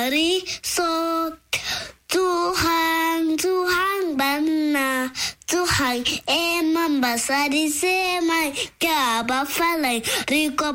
meriso. Tuhan bana, Tuhan emang basari semai, kaba falai, riko